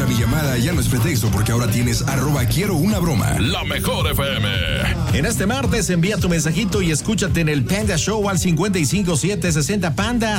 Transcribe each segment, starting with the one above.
otra mi llamada ya no es pretexto porque ahora tienes @QuieroUnaBroma. La mejor FM. En este martes envía tu mensajito y escúchate en el Panda Show al 55760 Panda,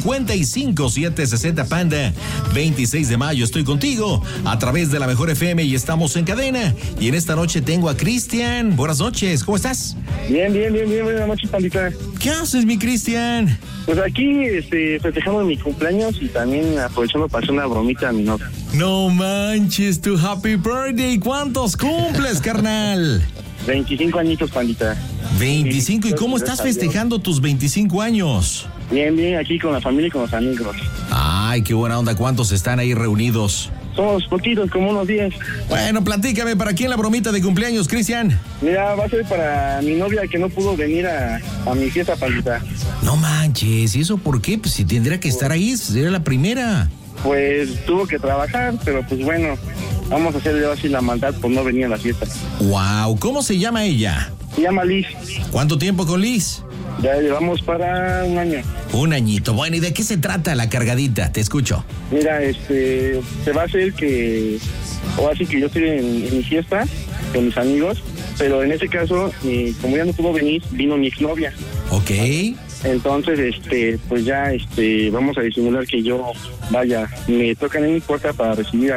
55760 Panda. 26 de mayo estoy contigo a través de la mejor FM y estamos en cadena. Y en esta noche tengo a Cristian. Buenas noches, ¿cómo estás? Bien. Buenas noches, pandita. ¿Qué haces, mi Cristian? Pues aquí, festejando mi cumpleaños y también aprovechando para hacer una bromita a mi novia. No manches, tu happy birthday. ¿Cuántos cumples, carnal? 25 añitos, pandita. 25. ¿Y cómo estás festejando tus 25 años? Bien, aquí con la familia y con los amigos. Ay, qué buena onda. ¿Cuántos están ahí reunidos? Somos poquitos, como unos 10. Bueno, platícame, ¿para quién la bromita de cumpleaños, Cristian? Mira, va a ser para mi novia que no pudo venir a mi fiesta, pandita. No manches, ¿y eso por qué? Pues si tendría que estar ahí, sería la primera. Pues tuvo que trabajar, pero pues bueno, vamos a hacerle así la maldad por no venir a la fiesta. Wow, ¿cómo se llama ella? Se llama Liz. ¿Cuánto tiempo con Liz? Ya llevamos para un año. Un añito. Bueno, ¿y de qué se trata la cargadita? Te escucho. Mira, se va a hacer que, o así que yo estoy en mi fiesta con mis amigos, pero en ese caso, como ya no pudo venir, vino mi exnovia. Ok. Entonces, pues ya, vamos a disimular que yo, vaya, me tocan en mi puerta para recibir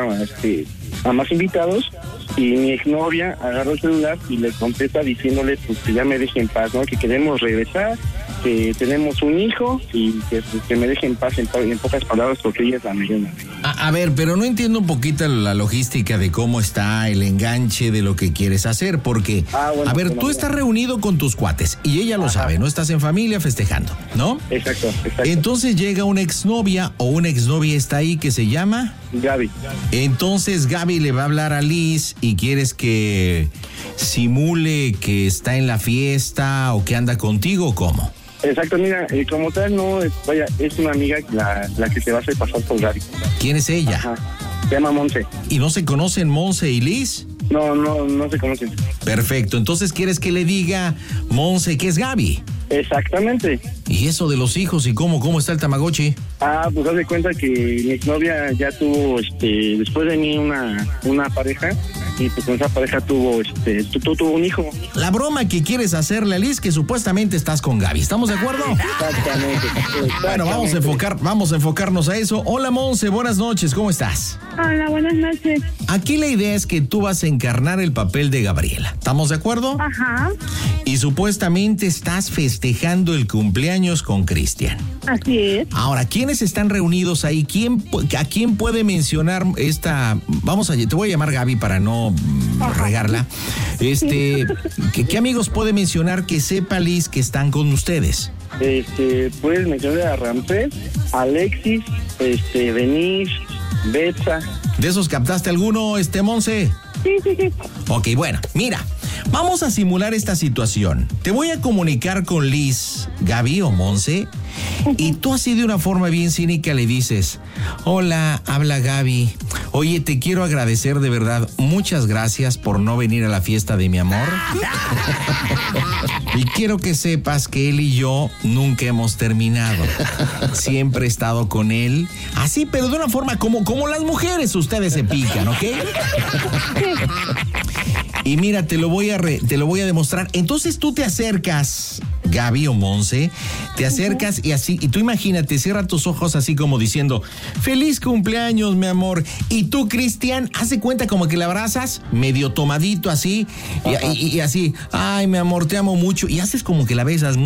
a más invitados. Y mi exnovia agarró el celular y le contesta diciéndole pues que ya me deje en paz, ¿no? Que queremos regresar, que tenemos un hijo y que me deje en paz en pocas palabras porque ella es la mediana. A ver, pero no entiendo un poquito la logística de cómo está el enganche de lo que quieres hacer, porque, bueno, a ver, tú estás reunido con tus cuates y ella lo sabe, ¿no? Estás en familia festejando, ¿no? Exacto. Entonces llega una exnovia o una exnovia está ahí que se llama... Gaby. Entonces Gaby le va a hablar a Liz y quieres que simule que está en la fiesta o que anda contigo, ¿o cómo? Exacto, mira, como tal no, vaya, es una amiga la que se va a hacer pasar por Gaby. ¿Quién es ella? Ajá. Se llama Monse. ¿Y no se conocen Monse y Liz? No se conocen. Perfecto, entonces quieres que le diga Monse que es Gaby. Exactamente. ¿Y eso de los hijos y cómo está el Tamagotchi? Pues haz de cuenta que mi exnovia ya tuvo, después de mí una pareja, y pues con esa pareja tuvo un hijo. La broma que quieres hacerle a Liz que supuestamente estás con Gaby, ¿estamos de acuerdo? Exactamente. Bueno, vamos a enfocarnos a eso. Hola Monse, buenas noches, ¿cómo estás? Hola, buenas noches. Aquí la idea es que tú vas a encarnar el papel de Gabriela, ¿estamos de acuerdo? Ajá. Y supuestamente estás festejando el cumpleaños con Cristian. Así es. Ahora, ¿quiénes están reunidos ahí? ¿A quién puede mencionar esta? Te voy a llamar Gaby para no regarla. ¿Qué amigos puede mencionar que sepa Liz que están con ustedes? Puedes mencionar a Ramsés, Alexis, Denise, Betsa. ¿De esos captaste alguno, Monse? Sí. Ok, bueno, mira, vamos a simular esta situación. Te voy a comunicar con Liz, Gaby o Monse, y tú así de una forma bien cínica le dices: hola, habla Gaby. Oye, te quiero agradecer de verdad. Muchas gracias por no venir a la fiesta de mi amor. Y quiero que sepas que él y yo nunca hemos terminado. Siempre he estado con él. Así, pero de una forma como las mujeres ustedes se pican, ¿ok? Y mira, te lo voy a demostrar. Entonces tú te acercas, Gaby o Monse, te acercas y así, y tú imagínate, cierra tus ojos así como diciendo: feliz cumpleaños, mi amor. Y tú, Cristian, hace cuenta como que la abrazas, medio tomadito así, y así: ay, mi amor, te amo mucho. Y haces como que la besas.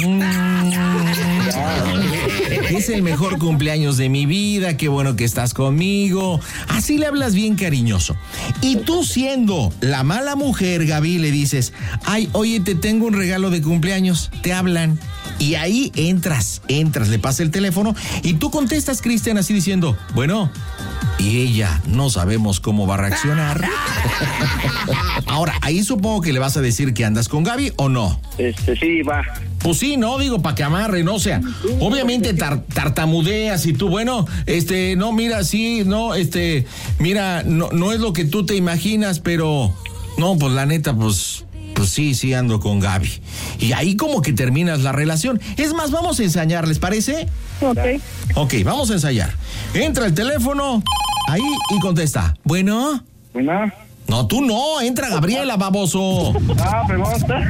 Es el mejor cumpleaños de mi vida, qué bueno que estás conmigo. Así le hablas bien cariñoso. Y tú, siendo la mala mujer, Gaby, le dices: ay, oye, te tengo un regalo de cumpleaños. Te hablan. Y ahí entras, le pasa el teléfono y tú contestas, Cristian, así diciendo: bueno. Y ella, no sabemos cómo va a reaccionar. Ahora, ahí supongo que le vas a decir que andas con Gaby, ¿o no? Sí, va. Pues sí, no, digo, para que amarre, no, o sea, obviamente tartamudeas y tú, bueno, no, mira, sí, no, mira, no es lo que tú te imaginas, pero, no, pues la neta, pues sí ando con Gaby. Y ahí como que terminas la relación. Es más, vamos a ensayar, ¿les parece? Ok. Ok, vamos a ensayar. Entra el teléfono, ahí y contesta. Bueno. Bueno. No, tú no. Entra Gabriela, baboso. Pregunta.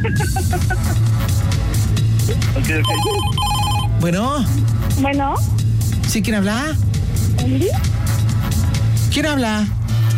Okay. Bueno. Bueno. ¿Sí quién habla? ¿Andy? ¿Quién habla?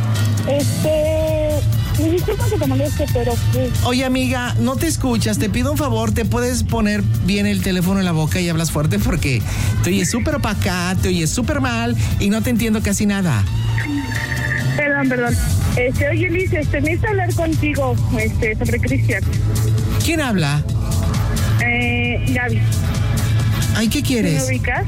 Me disculpa que te moleste, pero pues... Oye, amiga, no te escuchas. Te pido un favor. ¿Te puedes poner bien el teléfono en la boca y hablas fuerte? Porque te oyes súper opaca, te oyes súper mal y no te entiendo casi nada. Perdón. Oye, Liz, necesito hablar contigo, sobre Cristian. ¿Quién habla? Gaby. Ay, ¿qué quieres? ¿Me ubicas?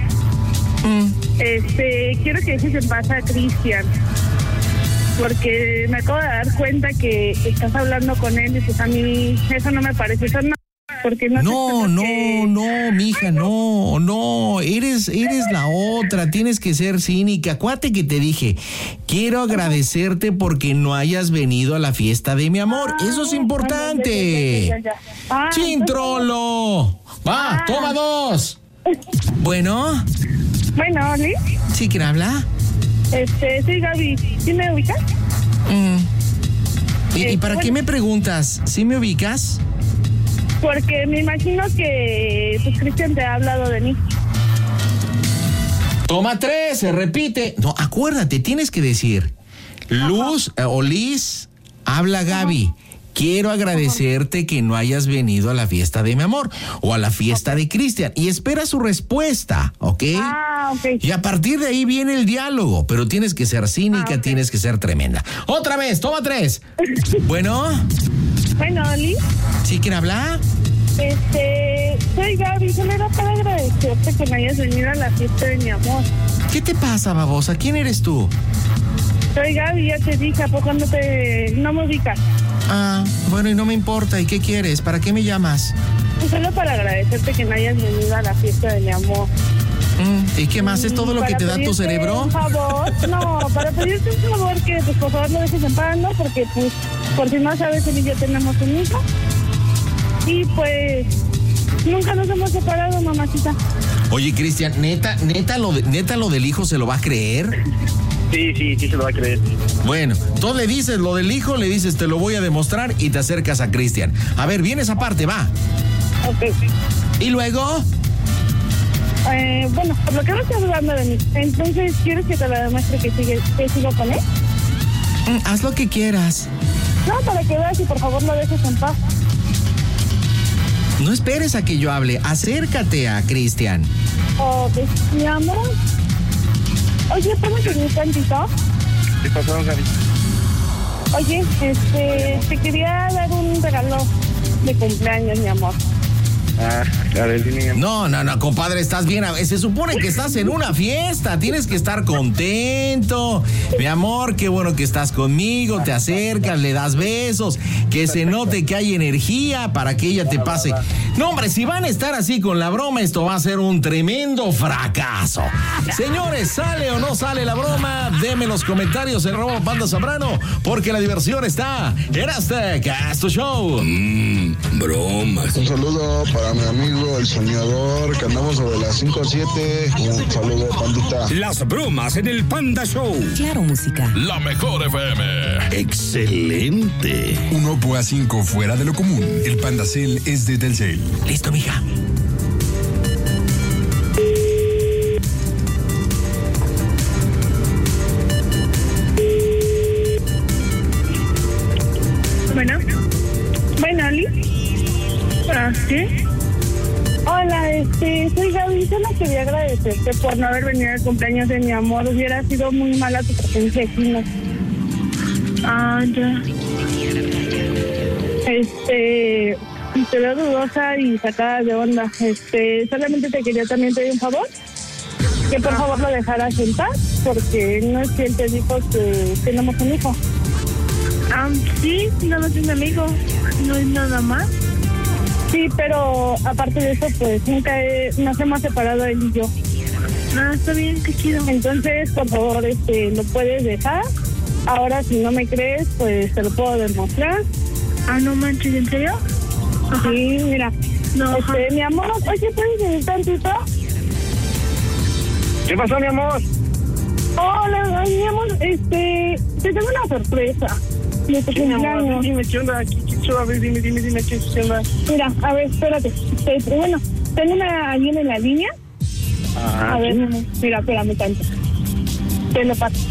Quiero que dejes en paz a Cristian. Porque me acabo de dar cuenta que estás hablando con él y pues a mí eso no me parece. Eso no, porque no, mija, no. Eres la otra. Tienes que ser cínica. Acuérdate que te dije, quiero agradecerte porque no hayas venido a la fiesta de mi amor. Eso es importante. Ya. ¡Chintrolo! Va, toma 2. Bueno. Bueno, Liz. ¿Sí quién habla? Soy Gaby. ¿Sí me ubicas? ¿Y para qué me preguntas? ¿Sí me ubicas? Porque me imagino que pues Cristian te ha hablado de mí. Toma 3, se repite. No, acuérdate, tienes que decir Luz o Liz, habla Gaby. Quiero agradecerte que no hayas venido a la fiesta de mi amor o a la fiesta de Cristian y espera su respuesta, ¿ok? Ok. Y a partir de ahí viene el diálogo, pero tienes que ser cínica, tienes que ser tremenda. Otra vez, toma 3. Bueno. Bueno, Liz. ¿Sí quién habla? Soy Gaby, solo era para agradecerte que me hayas venido a la fiesta de mi amor. ¿Qué te pasa, babosa? ¿Quién eres tú? Soy Gaby, ya te dije, ¿a poco no me ubicas? Ah, bueno, y no me importa. ¿Y qué quieres? ¿Para qué me llamas? Pues solo para agradecerte que no hayas venido a la fiesta de mi amor. ¿Y qué más? ¿Es todo lo que te da tu cerebro? Un favor, para pedirte un favor que pues por favor lo dejes en paz, ¿no? Porque pues, por si no sabes, él y yo tenemos un hijo. Y pues, nunca nos hemos separado, mamacita. Oye, Cristian, neta lo del hijo se lo va a creer. Sí, se lo va a creer. Bueno, tú le dices lo del hijo, le dices te lo voy a demostrar y te acercas a Cristian. A ver, viene esa parte, va. Ok. ¿Y luego? Bueno, por lo que no estás hablando de mí, entonces, ¿quieres que te lo demuestre que sigo con él? Haz lo que quieras. No, para que veas y por favor lo dejes en paz. No esperes a que yo hable, acércate a Cristian. Ok, mi amor. Oye, ¿podemos venir tantito? ¿Qué pasó, Gaby? Oye, te quería dar un regalo de cumpleaños, mi amor. A ver, dime. No, compadre, estás bien. Se supone que estás en una fiesta, tienes que estar contento. Mi amor, qué bueno que estás conmigo, te acercas, le das besos, que se note que hay energía para que ella te pase. No, hombre, si van a estar así con la broma, esto va a ser un tremendo fracaso. Señores, ¿sale o no sale la broma? Denme los comentarios en @Panda Zambrano, porque la diversión está en este Casto Show. Bromas. Un saludo para mi amigo el soñador, que andamos sobre las 5 o 7. Un saludo, pandita. Las bromas en el Panda Show. Claro, música. La mejor FM. Excelente. 1.5 fuera de lo común. El Pandacel es de Telcel. Listo, mija. Bueno, Liz. ¿Sí? Hola, soy Gaby. Solo quería agradecerte por no haber venido al cumpleaños de mi amor. Hubiera sido muy mala tu presencia aquí, ¿no? Ya. Te veo dudosa y sacada de onda. Solamente te quería también pedir un favor. Que por favor lo dejaras en paz, porque no es que él te dijo que tenemos un hijo. Sí, nada más un amigo. No es nada más. Sí, pero aparte de eso, pues nunca nos hemos separado él y yo. Está bien, qué chido. Entonces, por favor, lo puedes dejar. Ahora, si no me crees, pues te lo puedo demostrar. No manches, ¿en serio? Ajá. Sí, mira. No, mi amor, oye, ¿puedes venir tantito? ¿Qué pasó, mi amor? Hola, mi amor, te tengo una sorpresa de tu cumpleaños. Dime, ¿qué onda? A ver, dime, ¿qué onda? Mira, a ver, espérate. Bueno, tengo una alguien en la línea. A ver, mira, espérame tanto. Te lo paso.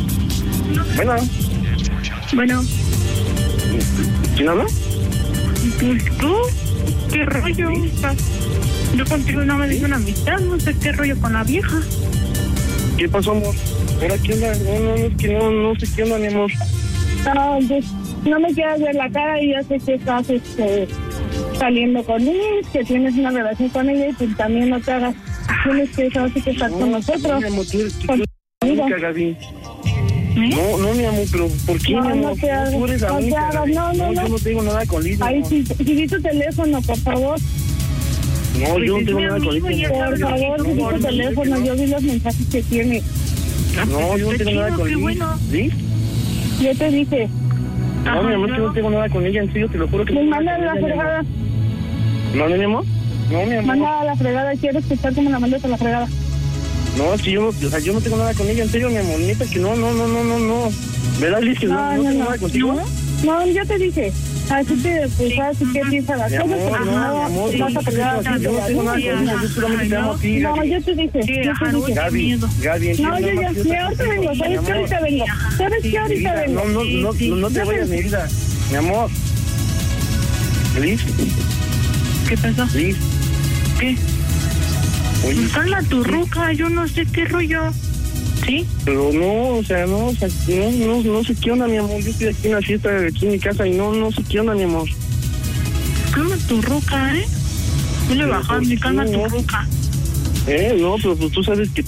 Bueno. ¿Quién habla? Pues tú, ¿qué rollo? Yo contigo no me digo una amistad, no sé qué rollo con la vieja. ¿Qué pasó, amor? ¿Ahora qué onda? No sé qué onda, mi amor. No, pues, no me quieras ver la cara y ya sé que estás saliendo con Liz, que tienes una relación con ella y pues también no te hagas. Tienes que saber que estás con nosotros. Mi amor, tú Gaby. No, mi amor, pero ¿por qué, mi amor? No te hagas, Tú eres la única. No. Yo no tengo nada con Liz. Ay, sí, di tu teléfono, por favor. No, yo no tengo nada con Liz. Por favor, di tu teléfono, yo vi los mensajes que tiene. No, yo no tengo nada con Liz. ¿Sí? Yo te dije. No, mi amor, yo no tengo nada con ella, en serio, te lo juro que no. Pues manda a la fregada. ¿No, mi amor? No, mi amor. Manda a la fregada, quiero escuchar cómo la mandas a la fregada. No, es que yo no tengo nada con ella, en serio, mi amor, neta, que no. ¿Verdad, Liz, que no tengo nada contigo? No, yo te dije. Así que, pues, así que piensa las cosas, porque mi amor, no vas a pelear. yo no tengo nada con ella, yo solamente te amo a ti. No, yo te dije. Gaby, No, yo ya, ahorita vengo, ¿sabes qué? Ahorita vengo. ¿Sabes qué? Ahorita vengo. No te vayas, mi vida. Mi amor. Liz. ¿Qué pasó? Liz. ¿Qué? Oye. Cala tu ruca, yo no sé qué rollo. ¿Sí? Pero no sé qué onda, mi amor. Yo estoy aquí en la fiesta, aquí en mi casa, y no sé qué onda, mi amor. Calma tu ruca, ¿eh? Dile bajando y calma tu ruca. No, pero pues tú sabes que